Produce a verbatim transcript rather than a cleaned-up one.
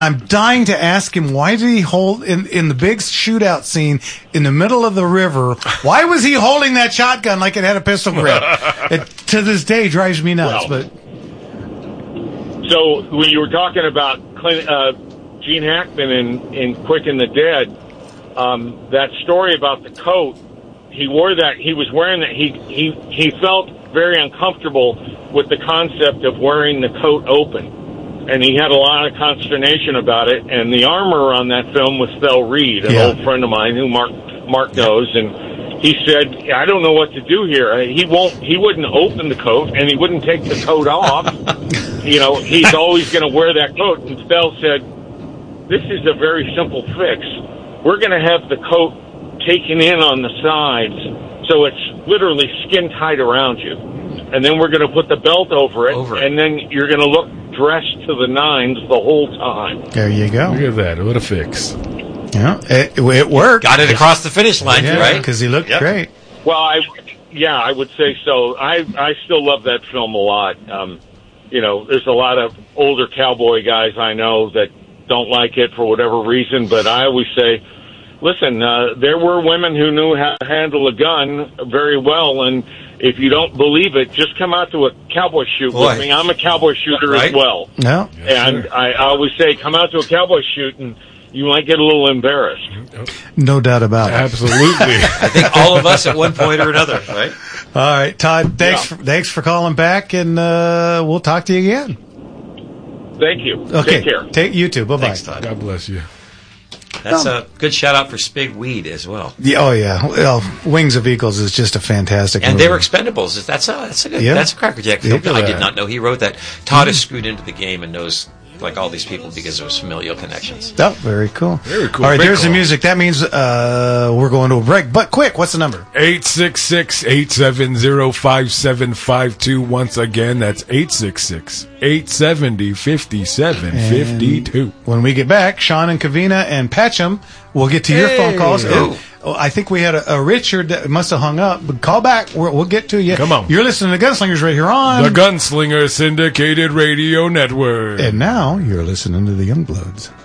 I'm dying to ask him, why did he hold, in, in the big shootout scene in the middle of the river, why was he holding that shotgun like it had a pistol grip? It, to this day, drives me nuts. Well, but So, when you were talking about Clint, uh, Gene Hackman in, in Quick and the Dead, um, that story about the coat, he wore that, he was wearing that, he, he, he felt very uncomfortable with the concept of wearing the coat open. And he had a lot of consternation about it. And the armorer on that film was Phil Reed, an Yeah. old friend of mine who Mark Mark knows. And he said, "I don't know what to do here. He won't. He wouldn't open the coat, and he wouldn't take the coat off. You know, he's always going to wear that coat." And Phil said, "This is a very simple fix. We're going to have the coat taken in on the sides, so it's literally skin tight around you. And then we're going to put the belt over it, Over it. and then you're going to look dressed to the nines the whole time." there you go. Look at that. What a fix. Yeah, it, it worked. Got it across the finish line, Yeah, right? because he looked Yep. great. Well, I, yeah, I would say so. I, I still love that film a lot. Um, you know, there's a lot of older cowboy guys I know that don't like it for whatever reason, but I always say, listen, uh, there were women who knew how to handle a gun very well, and if you don't believe it, just come out to a cowboy shoot Boy. with me. I'm a cowboy shooter Right. as well. No, And I always say, come out to a cowboy shoot, and you might get a little embarrassed. no doubt about it. Absolutely. I think all of us at one point or another, right? All right, Todd. Thanks. Yeah. For, thanks for calling back, and uh, we'll talk to you again. Thank you. Okay. Take care. Take you too. Bye bye. Thanks, Todd. God bless you. That's a good shout out for Spig Weed as well. Yeah, oh yeah. Well, Wings of Eagles is just a fantastic. And movie. they were Expendables. That's a that's a good Yeah. that's a Cracker Jack Yeah, film. I yeah. did not know he wrote that. Todd is screwed into the game and knows like all these people because of his familial connections. Oh, very cool. Very cool. All right, Very there's the cool. music. That means uh, we're going to a break. But quick, what's the number? eight six six, eight seven zero, five seven five two. Once again, that's eight six six, eight seven zero, five seven five two. When we get back, Sean and Kavina and Patcham will get to your Hey. phone calls. Oh. Oh, I think we had a, a Richard that must have hung up. But call back. We'll, we'll get to you. Come on. You're listening to Gunslingers right here on. The Gunslinger Syndicated Radio Network. And now you're listening to the Youngbloods.